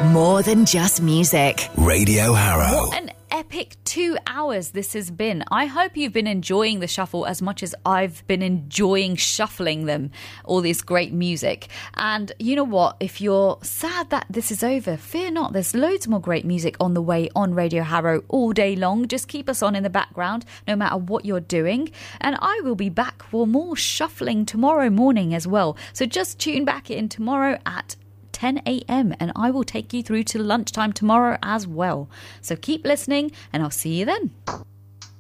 More than just music. Radio Harrow. What an epic 2 hours this has been. I hope you've been enjoying the shuffle as much as I've been enjoying shuffling them, all this great music. And you know what? If you're sad that this is over, fear not. There's loads more great music on the way on Radio Harrow all day long. Just keep us on in the background, no matter what you're doing. And I will be back for more shuffling tomorrow morning as well. So just tune back in tomorrow at 10 a.m. and I will take you through to lunchtime tomorrow as well. So keep listening and I'll see you then.